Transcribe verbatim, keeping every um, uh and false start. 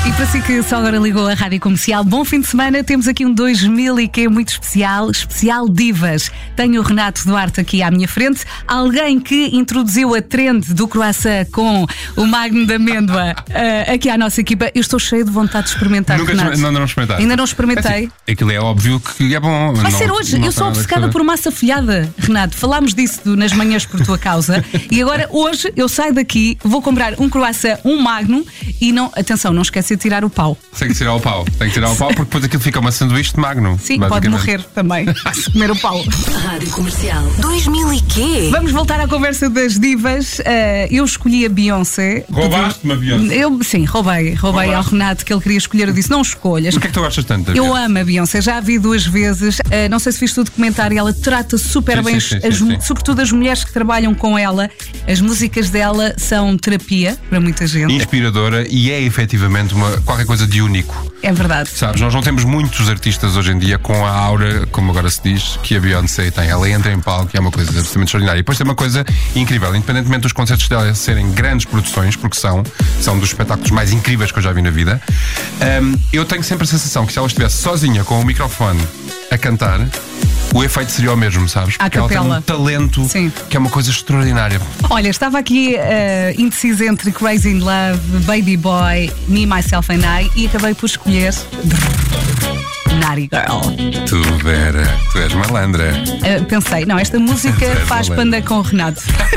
E para si que só agora ligou a Rádio Comercial, bom fim de semana. Temos aqui um dois mil e que é muito especial, especial divas. Tenho o Renato Duarte aqui à minha frente, alguém que introduziu a trend do croissant com o magno de amêndoa uh, aqui à nossa equipa. Eu estou cheio de vontade de experimentar, Nunca Renato. Não, não experimentaste? Ainda não experimentei. É assim, aquilo é óbvio que é bom. Vai não, ser hoje. não Eu sou tem nada obcecada que por massa folhada, Renato. Falámos disso nas manhãs por tua causa. E agora, hoje, eu saio daqui, vou comprar um croissant, um magno e não, atenção, não esquece de tirar o pau. Tem que tirar o pau. Tem que tirar o pau porque depois aquilo fica uma sanduíche de magno. Sim, pode morrer também se comer o pau. Rádio Comercial dois mil e quê? Vamos voltar à conversa das divas. Uh, eu escolhi a Beyoncé. Roubaste-me a Beyoncé? Eu, sim, roubei. Roubei Roubaste. ao Renato que ele queria escolher. Eu disse: não escolhas. Porquê é que tu gostas tanto da Eu Beyoncé? amo a Beyoncé, já a vi duas vezes. Uh, não sei se viste o documentário, ela trata super Sim, bem, sim, sim, as, sim, sim. sobretudo as mulheres que trabalham com ela. As músicas dela são terapia para muita gente. Inspiradora e é efetivamente uma, qualquer coisa de único. É verdade. Sabes, nós não temos muitos artistas hoje em dia com a aura, como agora se diz, que a Beyoncé tem. Ela entra em palco e é uma coisa absolutamente extraordinária. E depois tem uma coisa incrível, independentemente dos concertos dela serem grandes produções, porque são, são dos espetáculos mais incríveis que eu já vi na vida, hum, eu tenho sempre a sensação que se ela estivesse sozinha com o microfone a cantar, o efeito seria o mesmo, sabes? À Porque ela tem capela. um talento Sim. que é uma coisa extraordinária. Olha, estava aqui uh, indecisa entre Crazy in Love, Baby Boy, Me, Myself and I e acabei por escolher Naughty Girl. Tu, Vera, tu és malandra. Uh, pensei, não, esta música É faz malandro. panda com o Renato.